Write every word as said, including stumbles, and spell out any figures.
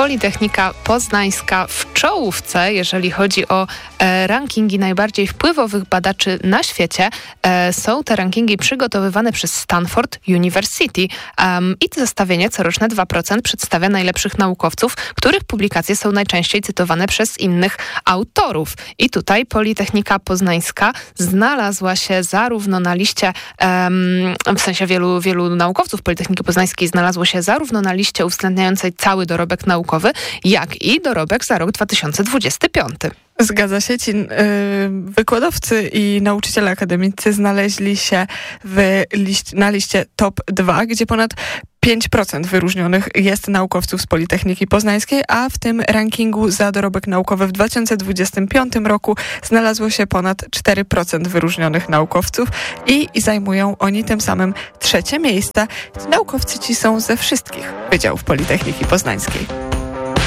Politechnika Poznańska w czołówce, jeżeli chodzi o e, rankingi najbardziej wpływowych badaczy na świecie. E, są te rankingi przygotowywane przez Stanford University um, i to zestawienie coroczne dwa procent przedstawia najlepszych naukowców, których publikacje są najczęściej cytowane przez innych autorów. I tutaj Politechnika Poznańska znalazła się zarówno na liście, um, w sensie wielu, wielu naukowców Politechniki Poznańskiej znalazło się zarówno na liście uwzględniającej cały dorobek naukowy, jak i dorobek za rok dwa tysiące dwudziesty piąty. Zgadza się. Ci yy, wykładowcy i nauczyciele akademicy znaleźli się w liść, na liście top dwa, gdzie ponad pięć procent wyróżnionych jest naukowców z Politechniki Poznańskiej, a w tym rankingu za dorobek naukowy w dwa tysiące dwudziestym piątym roku znalazło się ponad cztery procent wyróżnionych naukowców i, i zajmują oni tym samym trzecie miejsce. Naukowcy ci są ze wszystkich wydziałów Politechniki Poznańskiej.